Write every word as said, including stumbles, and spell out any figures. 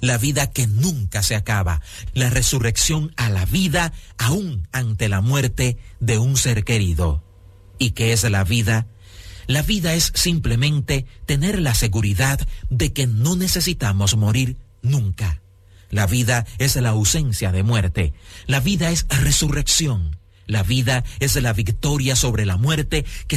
la vida que nunca se acaba, la resurrección a la vida aún ante la muerte de un ser querido. ¿Y qué es la vida? La vida es simplemente tener la seguridad de que no necesitamos morir nunca. La vida es la ausencia de muerte. La vida es resurrección. La vida es la victoria sobre la muerte que